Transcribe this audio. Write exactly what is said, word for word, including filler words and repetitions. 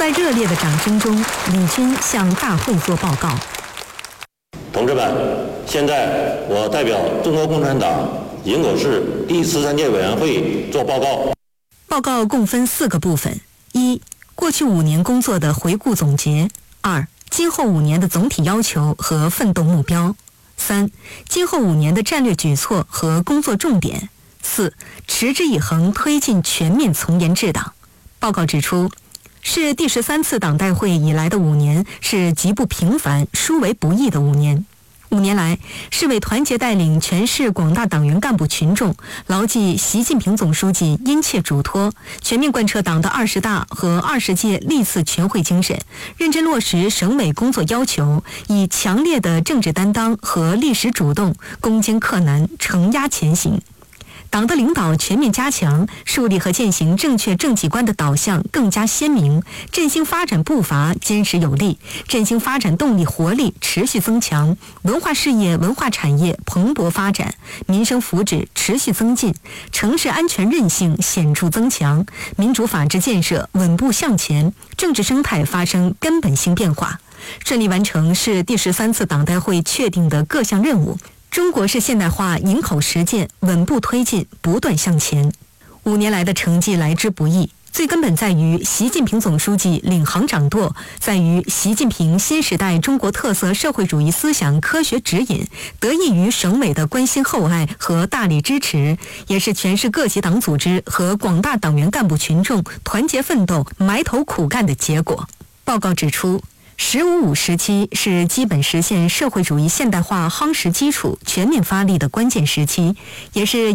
在热烈的掌声中，李军向大会作报告。 同志们，现在我代表中国共产党营口市第十三届委员会作报告。 报告共分四个部分：一、过去五年工作的回顾总结；二、今后五年的总体要求和奋斗目标；三、今后五年的战略举措和工作重点；四、持之以恒推进全面从严治党。报告指出，是第十三次党代会以来的五年是极不平凡、殊为不易的五年。五年来，市委团结带领全市广大党员干部群众，牢记习近平总书记殷切嘱托，全面贯彻党的二十大和二十届历次全会精神，认真落实省委工作要求，以强烈的政治担当和历史主动，攻坚克难，承压前行。党的领导全面加强，树立和践行正确政绩观的导向更加鲜明，振兴发展步伐坚实有力，振兴发展动力活力持续增强，文化事业文化产业蓬勃发展，民生福祉持续增进，城市安全韧性显著增强，民主法治建设稳步向前，政治生态发生根本性变化，顺利完成市第十三次党代会确定的各项任务。中国式现代化营口实践稳步推进，不断向前。五年来的成绩来之不易，最根本在于习近平总书记领航掌舵，在于习近平新时代中国特色社会主义思想科学指引，得益于省委的关心厚爱和大力支持，也是全市各级党组织和广大党员干部群众团结奋斗、埋头苦干的结果。报告指出，十五五时期是基本实现社会主义现代化夯实基础、全面发力的关键时期，也是